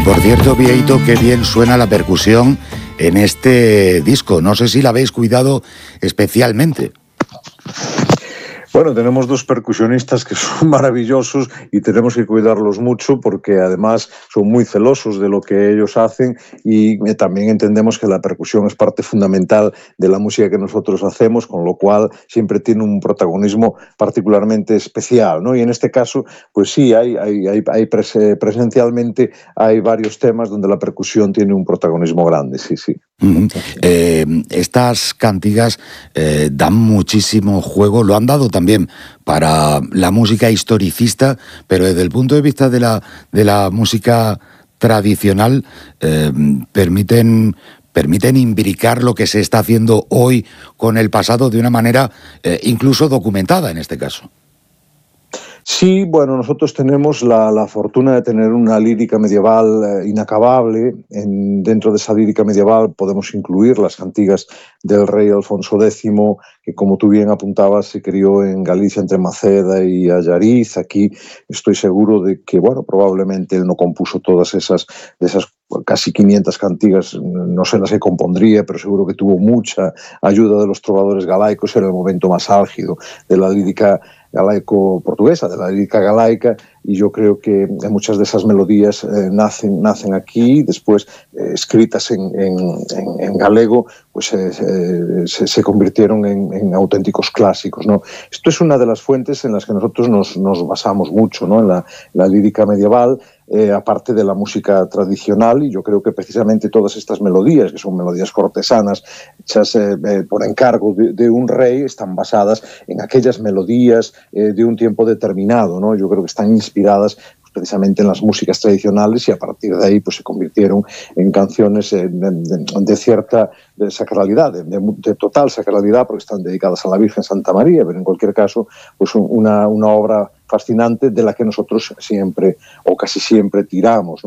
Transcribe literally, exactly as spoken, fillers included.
por cierto, Vieito, qué bien suena la percusión en este disco. No sé si la habéis cuidado especialmente. Bueno, tenemos dos percusionistas que son maravillosos y tenemos que cuidarlos mucho porque además son muy celosos de lo que ellos hacen y también entendemos que la percusión es parte fundamental de la música que nosotros hacemos, con lo cual siempre tiene un protagonismo particularmente especial, ¿no? Y en este caso, pues sí, hay, hay, hay, hay pres- presencialmente hay varios temas donde la percusión tiene un protagonismo grande, sí, sí. Uh-huh. Eh, estas cantigas eh, dan muchísimo juego, lo han dado también para la música historicista, pero desde el punto de vista de la, de la música tradicional eh, permiten, permiten imbricar lo que se está haciendo hoy con el pasado de una manera eh, incluso documentada en este caso. Sí, bueno, nosotros tenemos la, la fortuna de tener una lírica medieval eh, inacabable. En, dentro de esa lírica medieval podemos incluir las cantigas del rey Alfonso Décimo, que como tú bien apuntabas, se crió en Galicia entre Maceda y Allariz. Aquí estoy seguro de que, bueno, probablemente él no compuso todas esas, de esas casi quinientas cantigas, no sé las que compondría, pero seguro que tuvo mucha ayuda de los trovadores galaicos. Era el momento más álgido de la lírica galaico-portuguesa, de la lírica galaica, y yo creo que muchas de esas melodías eh, nacen, nacen aquí, después eh, escritas en, en, en, en galego, pues eh, se, se convirtieron en, en auténticos clásicos, ¿no? Esto es una de las fuentes en las que nosotros nos, nos basamos mucho, ¿no? En la, la lírica medieval, eh, aparte de la música tradicional, y yo creo que precisamente todas estas melodías, que son melodías cortesanas, hechas eh, eh, por encargo de, de un rey, están basadas en aquellas melodías eh, de un tiempo determinado, ¿no? Yo creo que están inspiradas pues, precisamente en las músicas tradicionales y a partir de ahí pues, se convirtieron en canciones eh, de, de, de cierta de sacralidad, de, de, de total sacralidad, porque están dedicadas a la Virgen Santa María, pero en cualquier caso, pues una, una obra fascinante de la que nosotros siempre o casi siempre tiramos, ¿no?